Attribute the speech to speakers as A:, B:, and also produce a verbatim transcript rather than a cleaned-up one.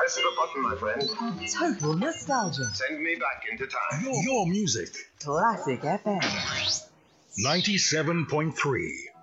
A: press of a button, my friend.
B: Total nostalgia.
A: Send me back into time.
C: Your, your music.
B: Classic F M.
C: ninety-seven point three.